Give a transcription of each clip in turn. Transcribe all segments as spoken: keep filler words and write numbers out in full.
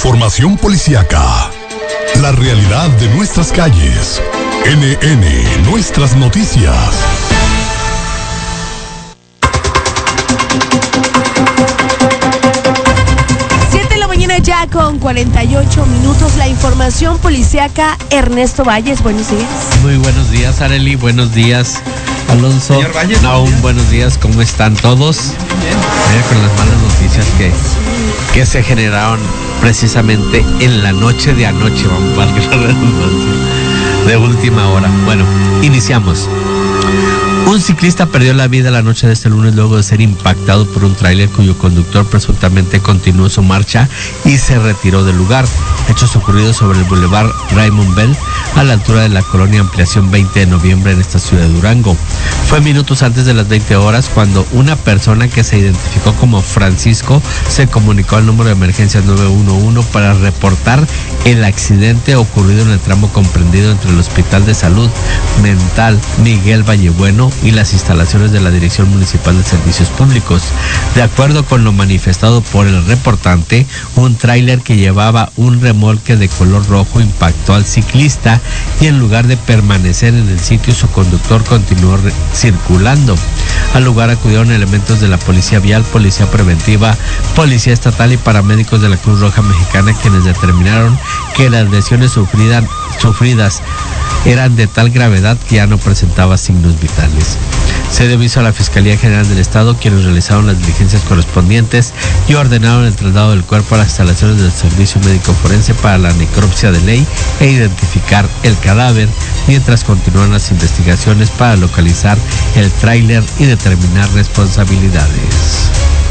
información policiaca. La realidad de nuestras calles. N N, Nuestras Noticias. siete de la mañana ya con cuarenta y ocho minutos. La información policiaca. Ernesto Valles, buenos días. Muy buenos días, Arely. Buenos días, Alonso. Señor Valles, no, buenos días. buenos días. ¿Cómo están todos? Bien. Eh, con las malas noticias que, que se generaron precisamente en la noche de anoche, vamos a valga la redundancia, de última hora. Bueno, iniciamos. Un ciclista perdió la vida la noche de este lunes luego de ser impactado por un tráiler cuyo conductor presuntamente continuó su marcha y se retiró del lugar. Hechos ocurridos sobre el Boulevard Raymond Bell, a la altura de la colonia Ampliación veinte de noviembre en esta ciudad de Durango. Fue minutos antes de las veinte horas cuando una persona que se identificó como Francisco se comunicó al número de emergencias nueve uno uno para reportar el accidente ocurrido en el tramo comprendido entre el Hospital de Salud Mental Miguel Vallebueno y las instalaciones de la Dirección Municipal de Servicios Públicos. De acuerdo con lo manifestado por el reportante, un tráiler que llevaba un remolque de color rojo impactó al ciclista y en lugar de permanecer en el sitio, su conductor continuó re- circulando. Al lugar acudieron elementos de la Policía Vial, Policía Preventiva, Policía Estatal y paramédicos de la Cruz Roja Mexicana, quienes determinaron que las lesiones sufridas, sufridas eran de tal gravedad que ya no presentaba signos vitales. Se dio aviso a la Fiscalía General del Estado, quienes realizaron las diligencias correspondientes y ordenaron el traslado del cuerpo a las instalaciones del Servicio Médico Forense para la necropsia de ley e identificar el cadáver, mientras continúan las investigaciones para localizar el tráiler y determinar responsabilidades.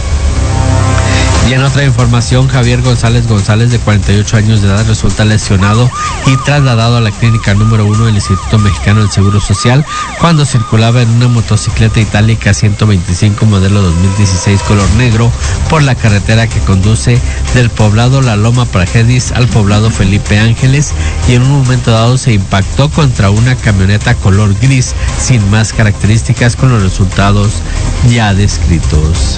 Y en otra información, Javier González González, de cuarenta y ocho años de edad, resulta lesionado y trasladado a la clínica número uno del Instituto Mexicano del Seguro Social cuando circulaba en una motocicleta itálica ciento veinticinco modelo dos mil dieciséis color negro por la carretera que conduce del poblado La Loma Praxedis al poblado Felipe Ángeles, y en un momento dado se impactó contra una camioneta color gris sin más características, con los resultados ya descritos.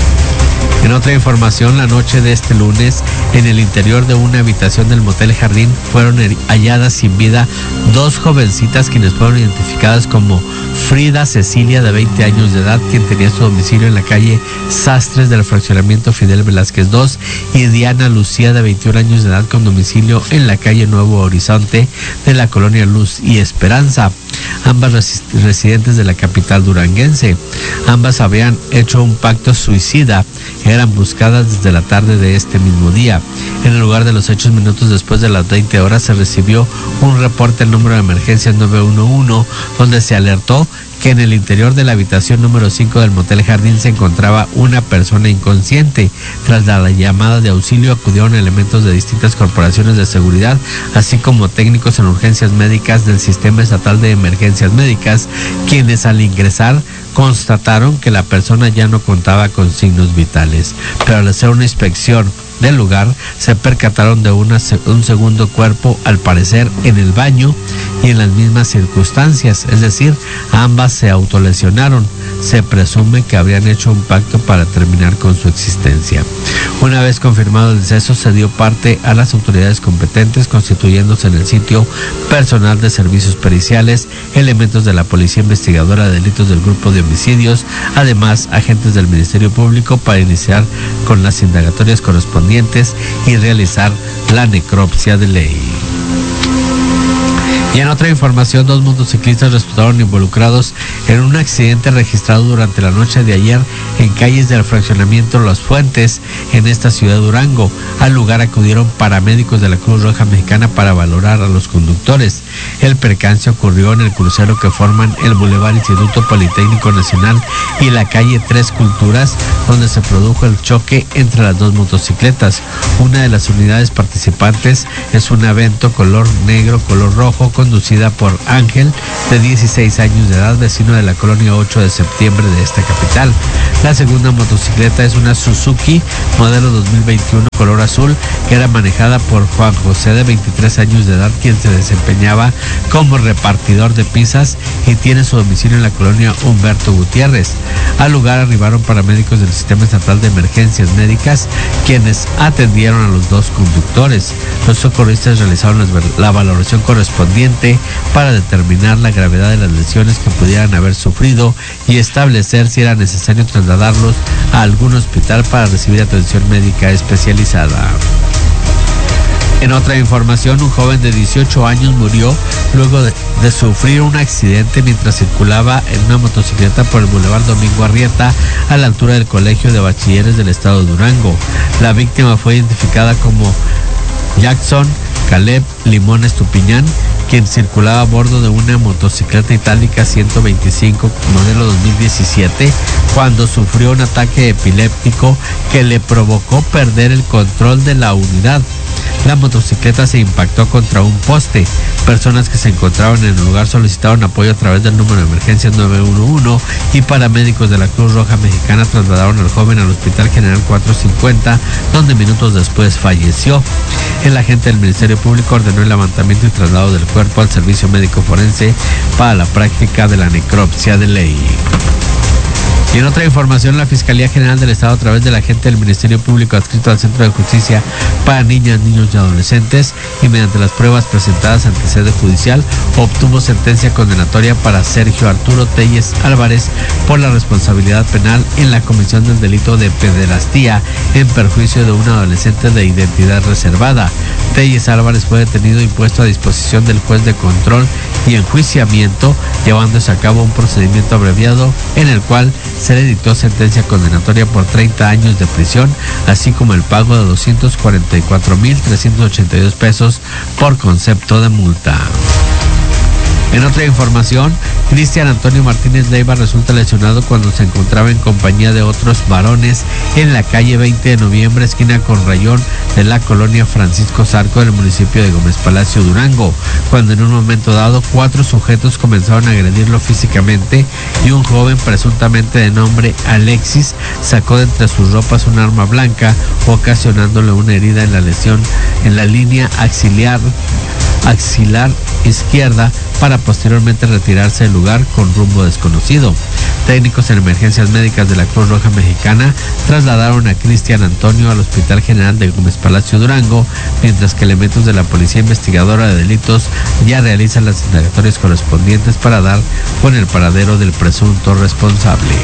En otra información, la noche de este lunes, en el interior de una habitación del Motel Jardín, fueron halladas sin vida dos jovencitas, quienes fueron identificadas como Frida Cecilia, de veinte años de edad, quien tenía su domicilio en la calle Sastres del fraccionamiento Fidel Velázquez dos, y Diana Lucía, de veintiún años de edad, con domicilio en la calle Nuevo Horizonte de la colonia Luz y Esperanza, ambas res- residentes de la capital duranguense. Ambas habían hecho un pacto suicida. Eran buscadas desde la tarde de este mismo día. En el lugar de los hechos, minutos después de las veinte horas, se recibió un reporte al número de emergencias nueve uno uno, donde se alertó que en el interior de la habitación número cinco del Motel Jardín se encontraba una persona inconsciente. Tras la llamada de auxilio, acudieron elementos de distintas corporaciones de seguridad, así como técnicos en urgencias médicas del Sistema Estatal de Emergencias Médicas, quienes al ingresar constataron que la persona ya no contaba con signos vitales, pero al hacer una inspección del lugar se percataron de una, un segundo cuerpo, al parecer en el baño y en las mismas circunstancias, es decir, ambas se autolesionaron. Se presume que habrían hecho un pacto para terminar con su existencia. Una vez confirmado el deceso, se dio parte a las autoridades competentes, constituyéndose en el sitio personal de servicios periciales, elementos de la Policía Investigadora de Delitos del Grupo de Homicidios, además agentes del Ministerio Público, para iniciar con las indagatorias correspondientes y realizar la necropsia de ley. Y en otra información, dos motociclistas resultaron involucrados en un accidente registrado durante la noche de ayer en calles del fraccionamiento Las Fuentes, en esta ciudad de Durango. Al lugar acudieron paramédicos de la Cruz Roja Mexicana para valorar a los conductores. El percance ocurrió en el crucero que forman el Boulevard Instituto Politécnico Nacional y la calle Tres Culturas, donde se produjo el choque entre las dos motocicletas. Una de las unidades participantes es un Avento color negro, color rojo, conducida por Ángel, de dieciséis años de edad, vecino de la colonia ocho de septiembre de esta capital. La segunda motocicleta es una Suzuki modelo dos mil veintiuno color azul, que era manejada por Juan José, de veintitrés años de edad, quien se desempeñaba como repartidor de pizzas y tiene su domicilio en la colonia Humberto Gutiérrez. Al lugar arribaron paramédicos del Sistema Estatal de Emergencias Médicas, quienes atendieron a los dos conductores. Los socorristas realizaron la valoración correspondiente para determinar la gravedad de las lesiones que pudieran haber sufrido y establecer si era necesario trasladarlos a algún hospital para recibir atención médica especializada. En otra información, un joven de dieciocho años murió luego de, de sufrir un accidente mientras circulaba en una motocicleta por el Boulevard Domingo Arrieta, a la altura del Colegio de Bachilleres del Estado de Durango. La víctima fue identificada como Jackson Caleb Limón Estupiñán, quien circulaba a bordo de una motocicleta itálica ciento veinticinco modelo dos mil diecisiete, cuando sufrió un ataque epiléptico que le provocó perder el control de la unidad. La motocicleta se impactó contra un poste. Personas que se encontraban en el lugar solicitaron apoyo a través del número de emergencias nueve uno uno y paramédicos de la Cruz Roja Mexicana trasladaron al joven al Hospital General cuatrocientos cincuenta, donde minutos después falleció. El agente del Ministerio Público ordenó el levantamiento y traslado del cuerpo al Servicio Médico Forense para la práctica de la necropsia de ley. Y en otra información, la Fiscalía General del Estado, a través del agente del Ministerio Público adscrito al Centro de Justicia para Niñas, Niños y Adolescentes, y mediante las pruebas presentadas ante sede judicial, obtuvo sentencia condenatoria para Sergio Arturo Telles Álvarez por la responsabilidad penal en la comisión del delito de pederastía en perjuicio de un adolescente de identidad reservada. Telles Álvarez fue detenido y puesto a disposición del juez de control y enjuiciamiento, llevándose a cabo un procedimiento abreviado en el cual se le dictó sentencia condenatoria por treinta años de prisión, así como el pago de doscientos cuarenta y cuatro mil trescientos ochenta y dos pesos por concepto de multa. En otra información, Cristian Antonio Martínez Leiva resulta lesionado cuando se encontraba en compañía de otros varones en la calle veinte de noviembre, esquina con Rayón, de la colonia Francisco Zarco del municipio de Gómez Palacio, Durango, cuando en un momento dado cuatro sujetos comenzaron a agredirlo físicamente y un joven presuntamente de nombre Alexis sacó de entre sus ropas un arma blanca, ocasionándole una herida en la lesión en la línea axilar axilar izquierda, para posteriormente retirarse del lugar con rumbo desconocido. Técnicos en emergencias médicas de la Cruz Roja Mexicana trasladaron a Cristian Antonio al Hospital General de Gómez Palacio, Durango, mientras que elementos de la Policía Investigadora de Delitos ya realizan las indagatorias correspondientes para dar con el paradero del presunto responsable.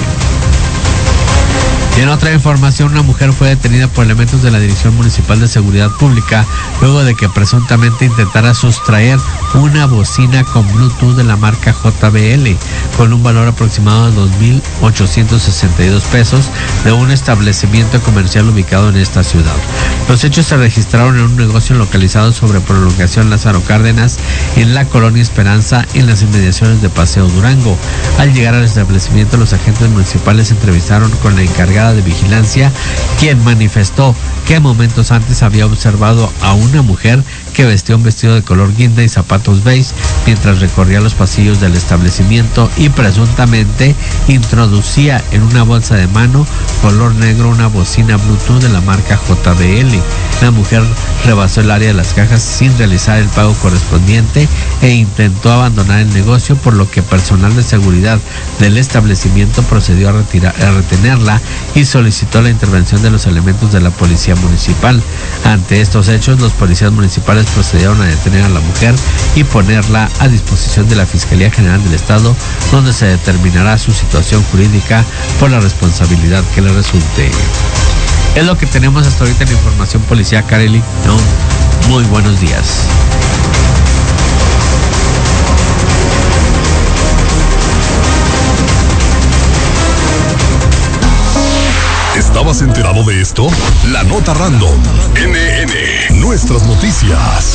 Y en otra información, una mujer fue detenida por elementos de la Dirección Municipal de Seguridad Pública luego de que presuntamente intentara sustraer una bocina con Bluetooth de la marca J B L con un valor aproximado de dos mil ochocientos sesenta y dos pesos de un establecimiento comercial ubicado en esta ciudad. Los hechos se registraron en un negocio localizado sobre Prolongación Lázaro Cárdenas, en la colonia Esperanza, en las inmediaciones de Paseo Durango. Al llegar al establecimiento, los agentes municipales se entrevistaron con la encargada de vigilancia, quien manifestó que momentos antes había observado a una mujer que vestía un vestido de color guinda y zapatos beige mientras recorría los pasillos del establecimiento y presuntamente introducía en una bolsa de mano color negro una bocina Bluetooth de la marca J B L. La mujer rebasó el área de las cajas sin realizar el pago correspondiente e intentó abandonar el negocio, por lo que personal de seguridad del establecimiento procedió a, retirar, a retenerla y solicitó la intervención de los elementos de la policía municipal. Ante estos hechos, los policías municipales procedieron a detener a la mujer y ponerla a disposición de la Fiscalía General del Estado, donde se determinará su situación jurídica por la responsabilidad que le resulte. Es lo que tenemos hasta ahorita en la información policial, Kareli. No, muy buenos días. ¿Estabas enterado de esto? La nota random. N N, nuestras noticias.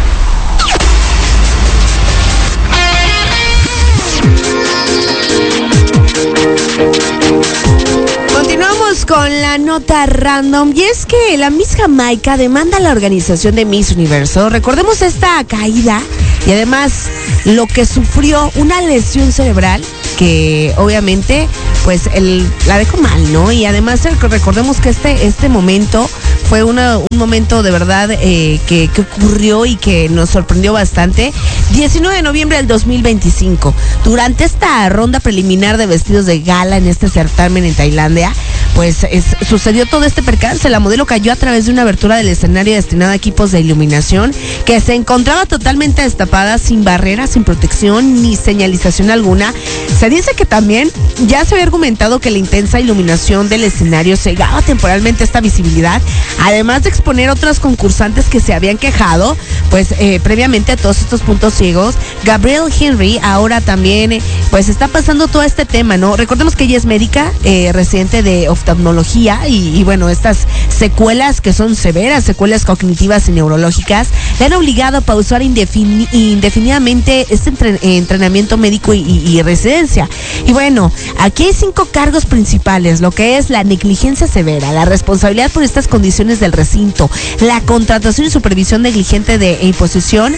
Continuamos con la nota random, y es que la Miss Jamaica demanda a la organización de Miss Universo. Recordemos esta caída y además lo que sufrió una lesión cerebral que obviamente pues el, la dejó mal, ¿no? Y además recordemos que este, este momento fue una, un momento de verdad eh, que, que ocurrió y que nos sorprendió bastante. diecinueve de noviembre del dos mil veinticinco, durante esta ronda preliminar de vestidos de gala en este certamen en Tailandia, pues es, sucedió todo este percance. La modelo cayó a través de una abertura del escenario destinada a equipos de iluminación que se encontraba totalmente destapada, sin barreras, sin protección ni señalización alguna. Se dice que también ya se había argumentado que la intensa iluminación del escenario cegaba temporalmente esta visibilidad, además de exponer a otras concursantes que se habían quejado, pues eh, previamente a todos estos puntos ciegos. Gabrielle Henry ahora también eh, pues está pasando todo este tema, ¿no? Recordemos que ella es médica, eh, residente de oftalmología y, y bueno, estas secuelas que son severas, secuelas cognitivas y neurológicas, le han obligado a pausar indefin- indefinidamente este entren- entrenamiento médico y, y, y residencia. Y bueno, aquí hay cinco cargos principales, lo que es la negligencia severa, la responsabilidad por estas condiciones del recinto, la contratación y supervisión negligente de imposición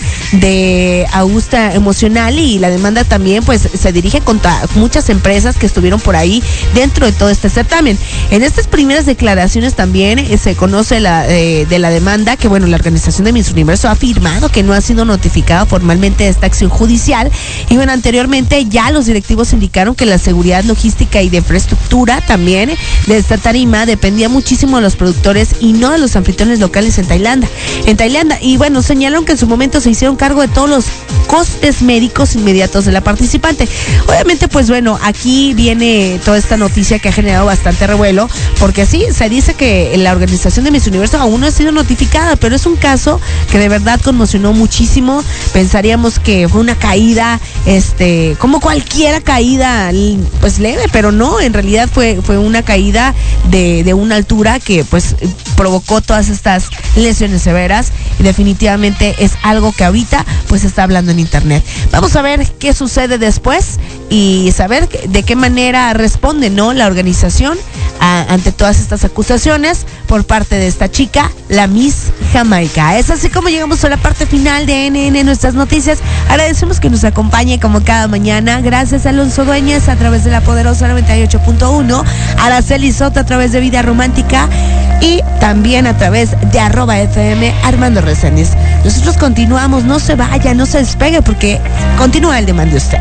de augusta emocional, y la demanda también pues se dirige contra muchas empresas que estuvieron por ahí dentro de todo este certamen. En estas primeras declaraciones también eh, se conoce la, eh, de la demanda que bueno, la organización de Miss Universo ha afirmado que no ha sido notificada formalmente de esta acción judicial, y bueno, anteriormente ya los directivos indicaron que la seguridad logística y de infraestructura también de esta tarima dependía muchísimo de los productores y no de los anfitriones locales en Tailandia. En Tailandia, y bueno, señalaron que en su momento se hicieron cargo de todos los costes médicos inmediatos de la participante. Obviamente, pues bueno, aquí viene toda esta noticia que ha generado bastante revuelo, porque sí, se dice que la organización de Miss Universo aún no ha sido notificada, pero es un caso que de verdad conmocionó muchísimo. Pensaríamos que fue una caída, este, como cualquiera caída, pues leve, pero no, en realidad fue, fue una caída de, de una altura que pues provocó todas estas lesiones severas, y definitivamente es algo que ahorita pues se está hablando en internet. Vamos a ver qué sucede después y saber de qué manera responde, ¿no?, la organización a, ante todas estas acusaciones por parte de esta chica, la Miss Jamaica. Es así como llegamos a la parte final de N N Nuestras Noticias. Agradecemos que nos acompañe como cada mañana. Gracias a Alonso Dueñas a través de la poderosa noventa y ocho punto uno, a Araceli Soto a través de Vida Romántica y también a través de arroba F M Armando Reséndiz. Nosotros continuamos, no se vaya, no se despegue, porque continúa el demanda de usted.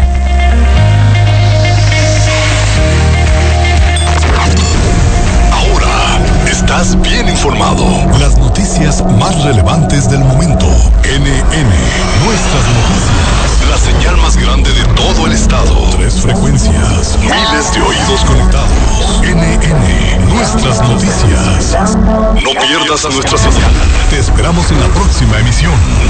Ahora estás bien informado. Las noticias más relevantes del momento. N N, Nuestras Noticias. La señal más grande de todo el estado. Tres frecuencias, miles de oídos conectados. N N, Nuestras Noticias. No pierdas a nuestra señal. Te esperamos en la próxima emisión.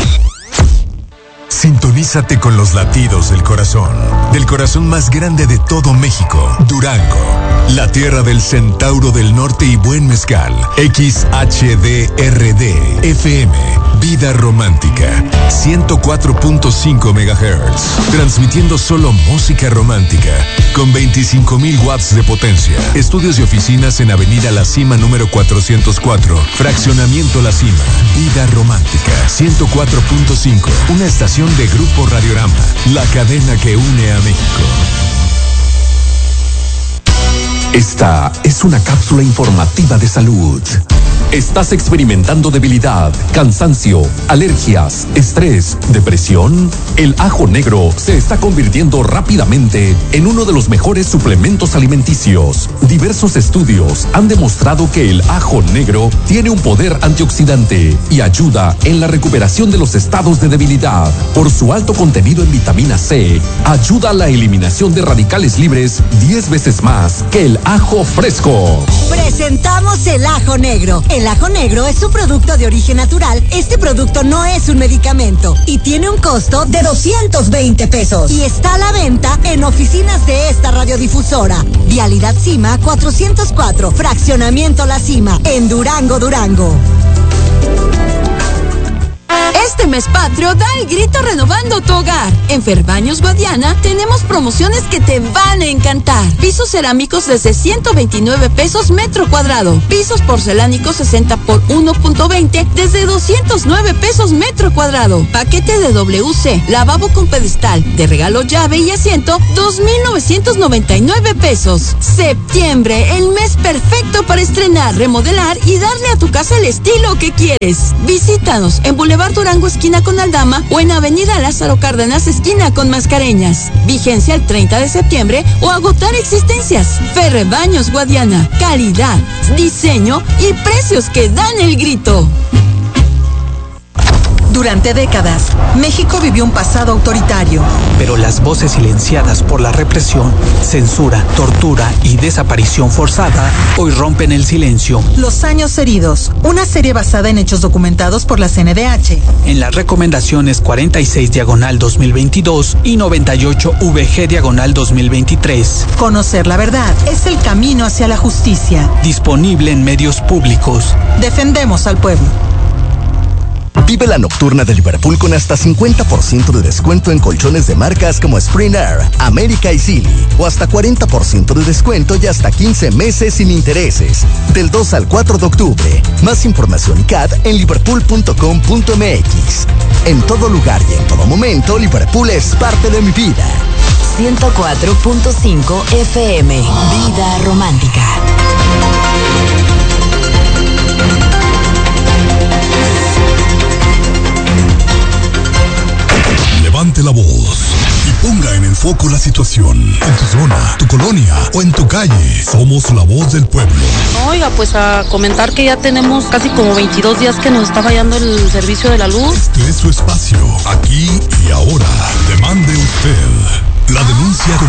Sintonízate con los latidos del corazón, del corazón más grande de todo México, Durango, la tierra del centauro del norte y buen mezcal. X H D R D F M, Vida Romántica, ciento cuatro punto cinco megahertz, transmitiendo solo música romántica, con veinticinco mil watts de potencia. Estudios y oficinas en Avenida La Cima número cuatrocientos cuatro, Fraccionamiento La Cima. Vida Romántica, ciento cuatro punto cinco, una estación de Grupo Radiorama, la cadena que une a México. Esta es una cápsula informativa de salud. ¿Estás experimentando debilidad, cansancio, alergias, estrés, depresión? El ajo negro se está convirtiendo rápidamente en uno de los mejores suplementos alimenticios. Diversos estudios han demostrado que el ajo negro tiene un poder antioxidante y ayuda en la recuperación de los estados de debilidad. Por su alto contenido en vitamina C, ayuda a la eliminación de radicales libres diez veces más que el ajo fresco. Presentamos el ajo negro. El ajo negro es un producto de origen natural. Este producto no es un medicamento y tiene un costo de doscientos veinte pesos. Y está a la venta en oficinas de esta radiodifusora. Vialidad Cima cuatrocientos cuatro, Fraccionamiento La Cima, en Durango, Durango. Este mes patrio da el grito renovando tu hogar. En Ferbaños Guadiana tenemos promociones que te van a encantar. Pisos cerámicos desde ciento veintinueve pesos metro cuadrado. Pisos porcelánicos sesenta por uno punto veinte desde doscientos nueve pesos metro cuadrado. Paquete de W C, lavabo con pedestal, de regalo llave y asiento, dos mil novecientos noventa y nueve pesos. Septiembre, el mes perfecto para estrenar, remodelar y darle a tu casa el estilo que quieres. Visítanos en Boulevard Durango esquina con Aldama o en Avenida Lázaro Cárdenas esquina con Mascareñas. Vigencia el treinta de septiembre o agotar existencias. Ferbaños Guadiana, calidad, diseño y precios que dan el grito. Durante décadas, México vivió un pasado autoritario. Pero las voces silenciadas por la represión, censura, tortura y desaparición forzada hoy rompen el silencio. Los años heridos, una serie basada en hechos documentados por la C N D H. En las recomendaciones cuarenta y seis diagonal dos mil veintidós y noventa y ocho V G diagonal dos mil veintitrés. Conocer la verdad es el camino hacia la justicia. Disponible en medios públicos. Defendemos al pueblo. Vive la nocturna de Liverpool con hasta cincuenta por ciento de descuento en colchones de marcas como Spring Air, América y Silly, o hasta cuarenta por ciento de descuento y hasta quince meses sin intereses. Del dos al cuatro de octubre. Más información y C A D en liverpool punto com punto m x. En todo lugar y en todo momento, Liverpool es parte de mi vida. ciento cuatro punto cinco F M. Vida romántica. Levante la voz y ponga en el foco la situación. En tu zona, tu colonia o en tu calle. Somos la voz del pueblo. Oiga, pues a comentar que ya tenemos casi como veintidós días que nos está fallando el servicio de la luz. Este es su espacio, aquí y ahora. Demande usted la denuncia de